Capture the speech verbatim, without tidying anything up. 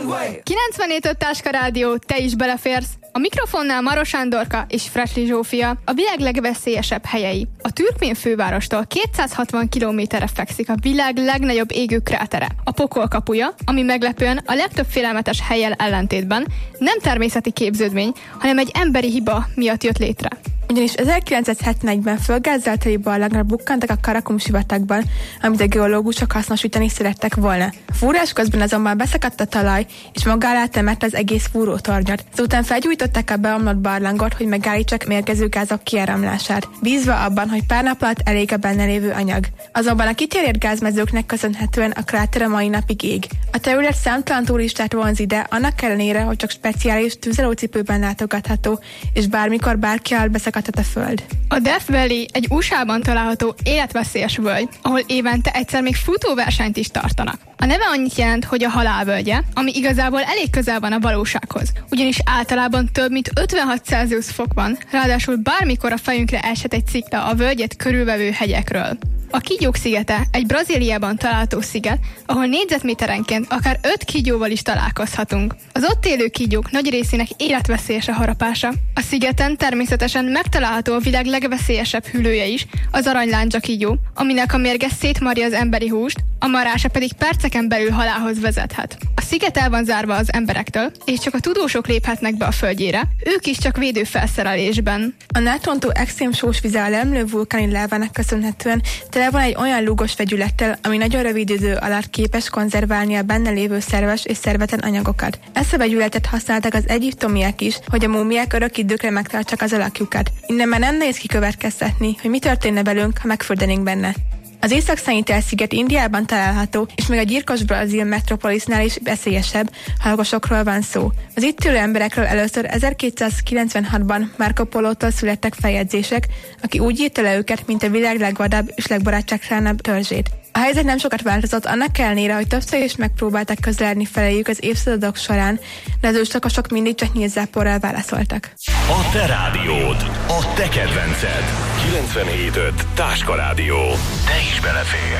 kilencvenhét öt Táska Rádió, te is beleférsz. A mikrofonnál Maros Andorka és Fresli Zsófia, a világ legveszélyesebb helyei. A Türkmén fővárostól kétszázhatvan kilométerre fekszik a világ legnagyobb égő krátere, a Pokol kapuja, ami meglepően a legtöbb félelmetes hellyel ellentétben nem természeti képződmény, hanem egy emberi hiba miatt jött létre. Ugyanis ezerkilencszázhetvenegyben földgázzal teli barlangra bukkantak a Karakum sivatagban, amit a geológusok hasznosítani szerettek volna. A fúrás közben azonban beszakadt a talaj, és maga alá temette az egész fúrótornyot. Ezután felgyújtották a beomlott barlangot, hogy megállítsák mérgező gázok kiáramlását, bízva abban, hogy pár nap alatt elég a benne lévő anyag. Azonban a kitérért gázmezőknek köszönhetően a kráter a mai napig ég. A terület számtalan turistát vonz ide, annak ellenére, hogy csak speciális tüzelőcipőben látogatható, és bármikor bárki alatt beszakadt a föld. A Death Valley egy u es á-ban található életveszélyes völgy, ahol évente egyszer még futóversenyt is tartanak. A neve annyit jelent, hogy a halál völgye, ami igazából elég közel van a valósághoz, ugyanis általában több mint ötvenhat Celsius fok van, ráadásul bármikor a fejünkre eshet egy cikla a völgyet körülvevő hegyekről. A Kígyók szigete egy Brazíliában található sziget, ahol négyzetméterenként akár öt kígyóval is találkozhatunk. Az ott élő kígyók nagy részének életveszélyes a harapása. A szigeten természetesen megtalálható a világ legveszélyesebb hüllője is, az aranyláncsa kígyó, aminek a mérge szétmarja az emberi húst, a marása pedig perceken belül halálhoz vezethet. A sziget el van zárva az emberektől, és csak a tudósok léphetnek be a földjére, ők is csak védőfelszerelésben. A nátrontó extrém sós vize a lemlő vulkáni lávának köszönhetően tele van egy olyan lúgos vegyülettel, ami nagyon rövid idő alatt képes konzerválni a benne lévő szerves és szervetlen anyagokat. Ezt a vegyületet használták az egyiptomiak is, hogy a múmiák örök időkre megtartsák az alakjukat. Innen már nem nehéz kikövetkeztetni, hogy mi történne velünk, ha megfürdenénk benne. Az Észak-Szenit-sziget Indiában található, és még a gyilkos brazil metropolisnál is veszélyesebb halkosokról van szó. Az itt élő emberekről először ezerkétszázkilencvenhatban Marco Polótól születtek feljegyzések, aki úgy írta le őket, mint a világ legvadább és legbarátságtalanabb törzsét. A helyzet nem sokat változott, annak ellenére, hogy többször is megpróbáltak közeledni feléjük az évszázadok során, de az őslakosok mindig csak nyílzáporral válaszoltak. A te rádiód, a te kedvenced. kilencvenhét öt Táska Rádió. Te is beleférsz.